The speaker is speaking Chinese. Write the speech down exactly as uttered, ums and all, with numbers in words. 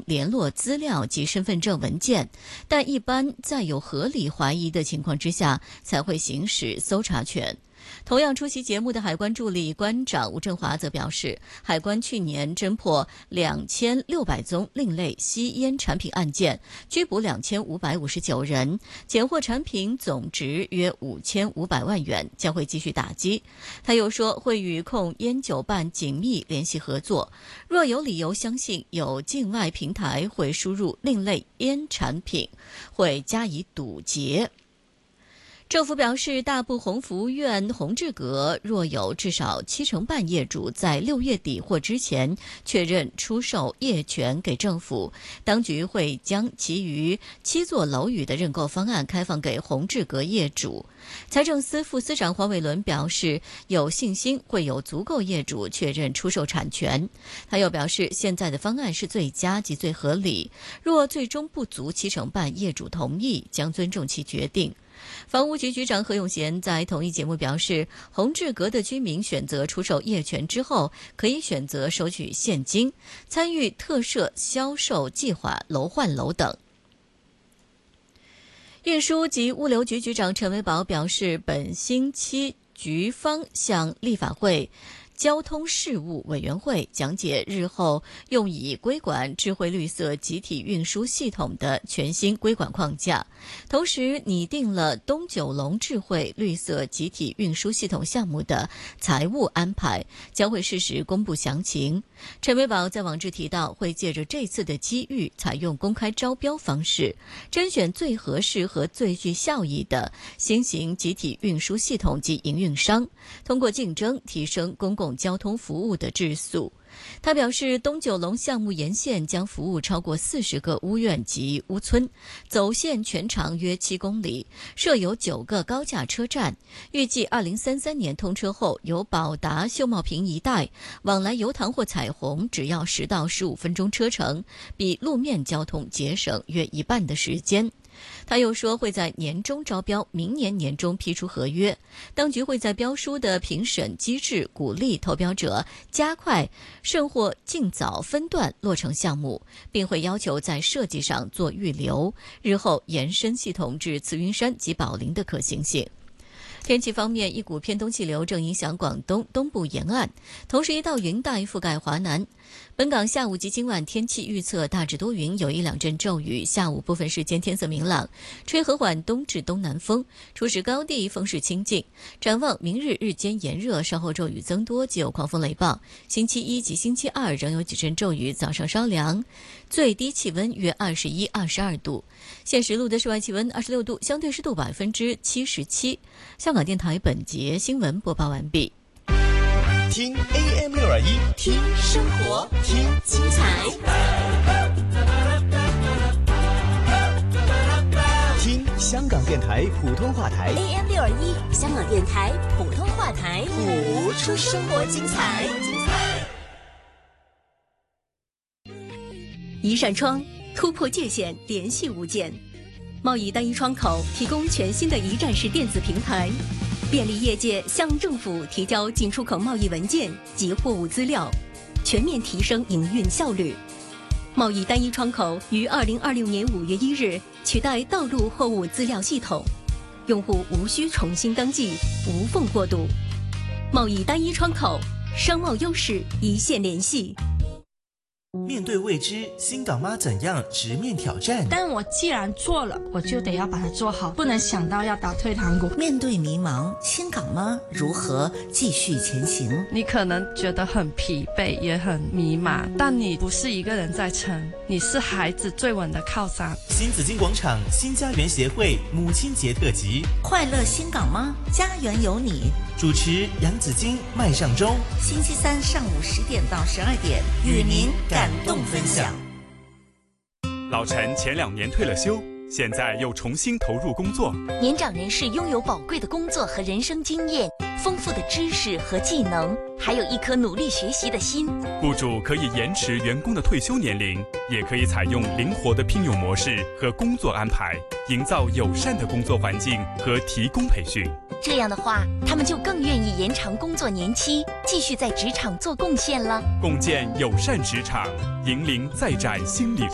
联络资料及身份证文件，但一般在有合理怀疑的情况之下才会行使搜查权。同样出席节目的海关助理关长吴振华则表示，海关去年侦破两千六百宗另类吸烟产品案件，拘捕两千五百五十九人，检获产品总值约五千五百万元，将会继续打击。他又说，会与控烟酒办紧密联系合作，若有理由相信有境外平台会输入另类烟产品，会加以堵截。政府表示，大埔鸿福苑宏志阁若有至少七成半业主在六月底或之前确认出售业权给政府，当局会将其余七座楼宇的认购方案开放给宏志阁业主。财政司副司长黄伟伦表示，有信心会有足够业主确认出售产权。他又表示，现在的方案是最佳及最合理，若最终不足七成半业主同意，将尊重其决定。房屋局局长何永贤在同一节目表示，宏志阁的居民选择出售业权之后，可以选择收取现金，参与特设销售计划、楼换楼等。运输及物流局局长陈维宝表示，本星期局方向立法会交通事务委员会讲解日后用以规管智慧绿色集体运输系统的全新规管框架，同时拟定了东九龙智慧绿色集体运输系统项目的财务安排，将会适时公布详情。陈维宝在网志提到，会借着这次的机遇，采用公开招标方式，甄选最合适和最具效益的新型集体运输系统及营运商，通过竞争提升公共交通服务的质素。他表示，东九龙项目沿线将服务超过四十个屋苑及屋村，走线全长约七公里，设有九个高架车站。预计二零三三年通车后，由宝达秀茂坪一带往来油塘或彩虹只要十到十五分钟车程，比路面交通节省约一半的时间。他又说，会在年中招标，明年年中批出合约。当局会在标书的评审机制鼓励投标者加快甚或尽早分段落成项目，并会要求在设计上做预留，日后延伸系统至慈云山及宝林的可行性。天气方面，一股偏东气流正影响广东东部沿岸，同时一道云带覆盖华南。本港下午及今晚天气预测大致多云，有一两阵骤雨，下午部分时间天色明朗，吹和缓东至东南风，初时高地风势清劲。展望明日日间炎热，稍后骤雨增多，及有狂风雷暴。星期一及星期二仍有几阵骤雨，早上稍凉，最低气温约二十一、二十二度。现时录的室外气温二十六度，相对湿度百分之七十七。香港电台本节新闻播报完毕。 听 A M 六二一， 听生活， 听精彩， 听香港电台普通话台 A M 六二一，香港电台普通话台， 谱出生活精彩。 一扇窗突破界限，联系物件。贸易单一窗口提供全新的一站式电子平台，便利业界向政府提交进出口贸易文件及货物资料，全面提升营运效率。贸易单一窗口于二零二六年五月一日取代道路货物资料系统，用户无需重新登记，无缝过渡。贸易单一窗口，商贸优势一线联系。 面对未知，新港妈怎样直面挑战？ 但我既然做了，我就得要把它做好，不能想到要打退堂鼓。 面对迷茫，新港妈如何继续前行？ 你可能觉得很疲惫，也很迷茫，但你不是一个人在撑，你是孩子最稳的靠山。 新紫荆广场新家园协会母亲节特辑， 快乐新港妈，家园有你。 主持杨紫荆、麦尚中， 星期三上午十点到十二点，与您感动分享。 老陈前两年退了休，现在又重新投入工作。 年长人士拥有宝贵的工作和人生经验，丰富的知识和技能，还有一颗努力学习的心。 雇主可以延迟员工的退休年龄，也可以采用灵活的聘用模式和工作安排，营造友善的工作环境和提供培训。 这样的话，他们就更愿意延长工作年期，继续在职场做贡献了。 共建友善职场，引领再展新里程。